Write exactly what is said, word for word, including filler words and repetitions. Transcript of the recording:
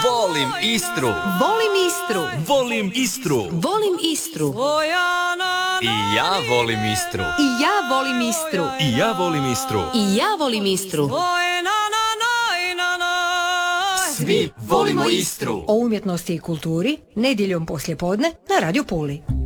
Volim Istru. Volim Istru. Volim Istru. Volim Istru. I ja volim Istru. I ja volim Istru. I ja volim Istru. I ja volim Istru. Svi volimo Istru. O umjetnosti i kulturi nedjeljom poslijepodne na Radio Puli.